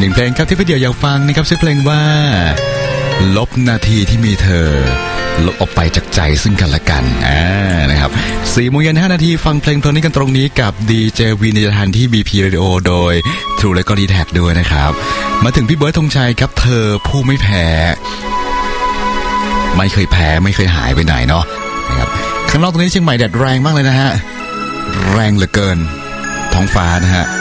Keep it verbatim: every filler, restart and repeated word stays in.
หนึ่งเพลงครับที่พี่เดี่ยวอยากฟังนะครับชื่อเพลงว่าลบนาทีที่มีเธอลบออกไปจากใจซึ่งกันและกันอ่านะครับสี่โมงเย็นห้านาทีฟังเพลงเพลงนี้กันตรงนี้กับดีเจวีในทันที่ บี พี Radio โดย True และก็ ดี แท็ก ด้วยนะครับมาถึงพี่เบิร์ดธงชัยครับเธอผู้ไม่แพ้ไม่เคยแพ้ไม่เคยหายไปไหนเนาะนะครับข้างนอกตรงนี้เชียงใหม่แดดแรงมากเลยนะฮะแรงเหลือเกินท้องฟ้านะฮะ